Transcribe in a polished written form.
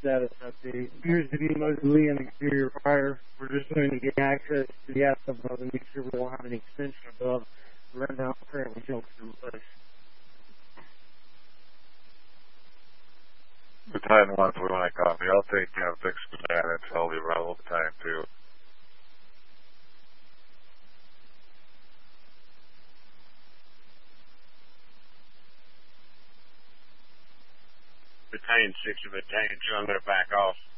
status update. Appears to be mostly an exterior fire. We're just going to get access to the asphalt above and make sure we don't have any extension above. Right now, currently filtered in place. Battalion 1 for when I copy. I'll take fix the minutes. I'll be around all the time too. Battalion 6 and Battalion 2, I'm going to back off.